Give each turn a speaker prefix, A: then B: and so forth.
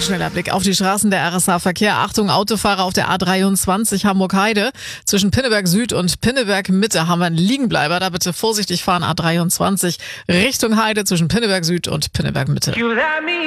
A: Schneller Blick auf die Straßen der RSA-Verkehr. Achtung, Autofahrer auf der A23 Hamburg-Heide. Zwischen Pinneberg Süd und Pinneberg Mitte haben wir einen Liegenbleiber. Da bitte vorsichtig fahren. A23 Richtung Heide zwischen Pinneberg Süd und Pinneberg Mitte.